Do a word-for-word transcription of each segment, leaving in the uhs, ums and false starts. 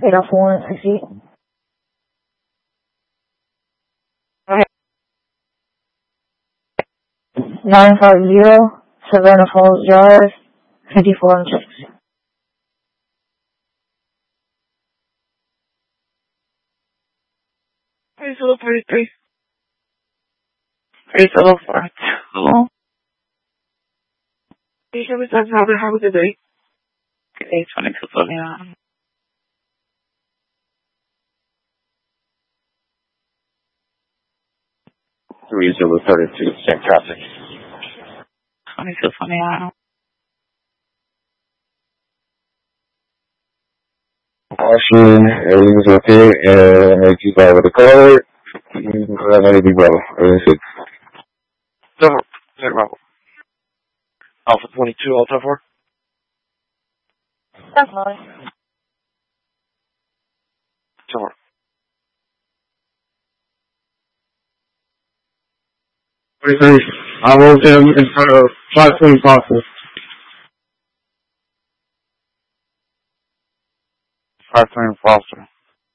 eight oh four, sixty. nine five zero, Savannah Falls Drive, fifty-four and six. Three zero three three. Three zero four two. You should be talking about have a good day. Okay, twenty-two seventy-nine. Three zero thirty two, same traffic. Twenty-two seventy-nine. Caution, everything's okay, and I keep out with the card. You can grab anything, brother. Everything's good. Zero, zero. Alpha twenty-two, Alpha four. That's fine. Zero. Forty-three. I rolled him in front of five twenty Foster. Five twenty Foster.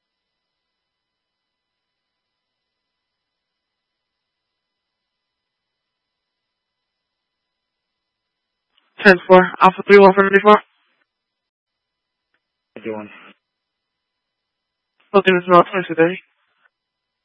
Ten four, Alpha three one thirty four. What you doing? Looking at the twice a day.